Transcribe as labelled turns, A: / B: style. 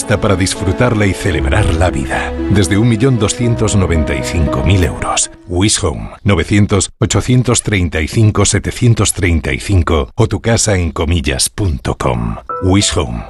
A: lista para disfrutarla y celebrar la vida. Desde 1.295.000 euros. Wish Home. 900-835-735 o tucasaencomillas.com. Wish Home.